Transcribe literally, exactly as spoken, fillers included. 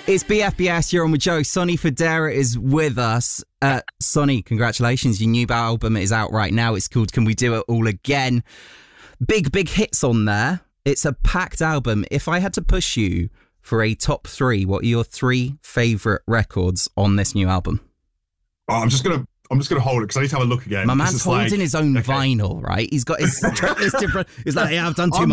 It's B F B S, you're on with Joe. Sonny Fodera is with us. Uh, Sonny, congratulations. Your new album is out right now. It's called Can We Do It All Again? Big, big hits on there. It's a packed album. If I had to push you for a top three, what are your three favourite records on this new album? Oh, I'm just going to I'm just going to hold it because I need to have a look again. My man's holding like, his own okay. vinyl, right? He's got his track list different. He's like, yeah, I've done too I'm